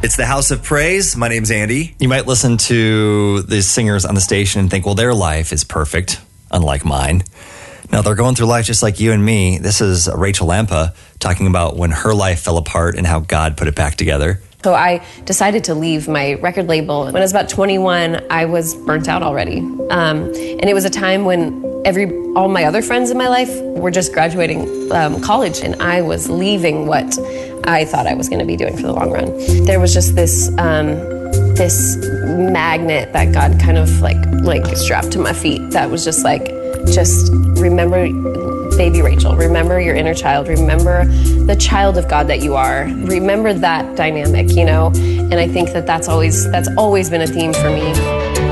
It's the House of Praise. My name's Andy. You might listen to the singers on the station and think, well, their life is perfect, unlike mine. Now, they're going through life just like you and me. This is Rachel Lampa talking about when her life fell apart and how God put it back together. So I decided to leave my record label. When I was about 21, I was burnt out already. And it was a time when all my other friends in my life were just graduating college, and I was leaving what I thought I was going to be doing for the long run. There was just this magnet that God kind of like strapped to my feet that was just remember baby Rachel, remember your inner child, remember the child of God that you are, remember that dynamic, you know? And I think that's always been a theme for me.